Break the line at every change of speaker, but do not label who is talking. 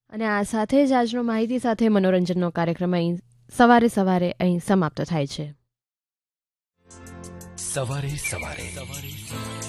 અને આ સાથે જ આજનો માહિતી સાથે મનોરંજનનો કાર્યક્રમ અહીં સવારે અહીં સમાપ્ત થાય છે.
સવારે